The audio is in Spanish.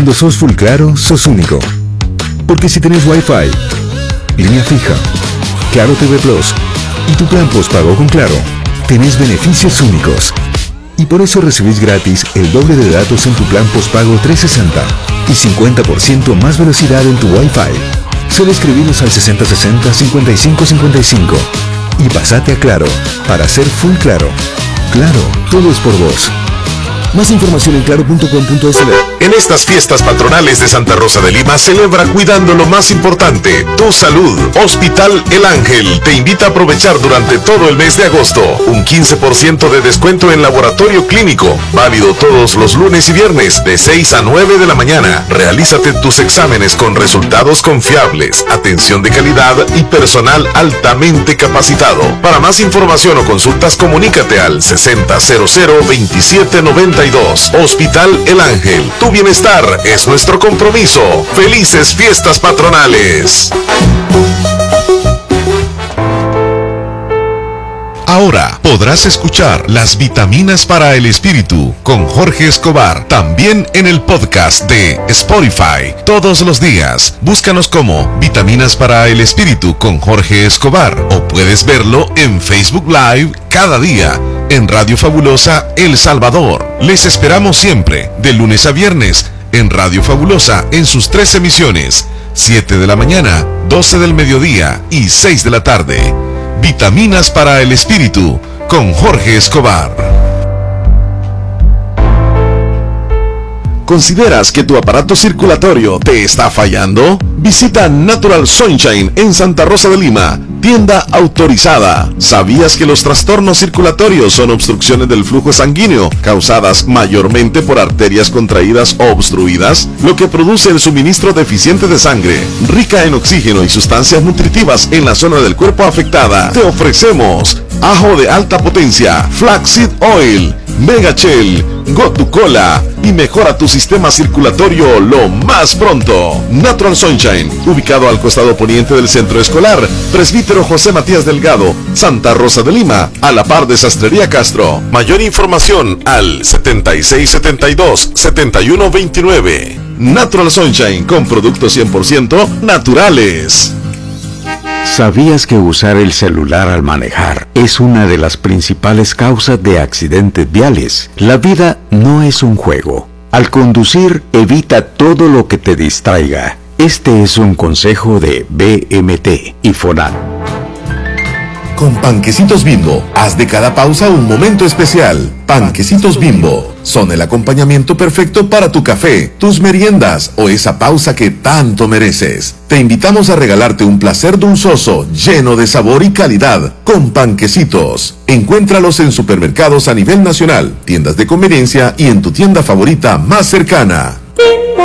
Cuando sos full claro, sos único. Porque si tenés Wi-Fi, línea fija, Claro TV Plus y tu plan postpago con Claro, tenés beneficios únicos. Y por eso recibís gratis el doble de datos en tu plan postpago 360 y 50% más velocidad en tu Wi-Fi. Solo escribinos al 6060-5555 y pasate a Claro para ser full claro. Claro, todo es por vos. Más información en claro.com.sb. En estas fiestas patronales de Santa Rosa de Lima, celebra cuidando lo más importante, tu salud. Hospital El Ángel te invita a aprovechar durante todo el mes de agosto un 15% de descuento en laboratorio clínico, válido todos los lunes y viernes de 6 a 9 de la mañana. Realízate tus exámenes con resultados confiables, atención de calidad y personal altamente capacitado. Para más información o consultas, comunícate al 6000-2792. Hospital El Ángel, tu bienestar es nuestro compromiso. ¡Felices fiestas patronales! Ahora podrás escuchar Las Vitaminas para el Espíritu con Jorge Escobar, también en el podcast de Spotify, todos los días. Búscanos como Vitaminas para el Espíritu con Jorge Escobar, o puedes verlo en Facebook Live cada día en Radio Fabulosa El Salvador. Les esperamos siempre, de lunes a viernes, en Radio Fabulosa en sus 3 emisiones, 7 de la mañana, 12 del mediodía y 6 de la tarde. Vitaminas para el Espíritu con Jorge Escobar. ¿Consideras que tu aparato circulatorio te está fallando? Visita Natural Sunshine en Santa Rosa de Lima, tienda autorizada. ¿Sabías que los trastornos circulatorios son obstrucciones del flujo sanguíneo causadas mayormente por arterias contraídas o obstruidas, lo que produce el suministro deficiente de sangre, rica en oxígeno y sustancias nutritivas en la zona del cuerpo afectada? Te ofrecemos ajo de alta potencia, Flaxseed Oil, Megachel, Gotucola y mejora tu sistema circulatorio lo más pronto. Natural Sunshine, ubicado al costado poniente del centro escolar Presbítero José Matías Delgado, Santa Rosa de Lima, a la par de Sastrería Castro. Mayor información al 7672-7129. Natural Sunshine, con productos 100% naturales. ¿Sabías que usar el celular al manejar es una de las principales causas de accidentes viales? La vida no es un juego. Al conducir, evita todo lo que te distraiga. Este es un consejo de BMT y FONAT. Con Panquecitos Bimbo, haz de cada pausa un momento especial. Panquecitos Bimbo son el acompañamiento perfecto para tu café, tus meriendas o esa pausa que tanto mereces. Te invitamos a regalarte un placer dulzoso, lleno de sabor y calidad, con Panquecitos. Encuéntralos en supermercados a nivel nacional, tiendas de conveniencia y en tu tienda favorita más cercana.